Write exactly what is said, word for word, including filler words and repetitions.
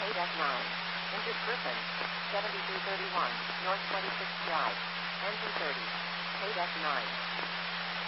Paid F nine. Injured Griffin. seventy-three thirty-one, North twenty-sixth Drive. Engine thirty. Paid F nine.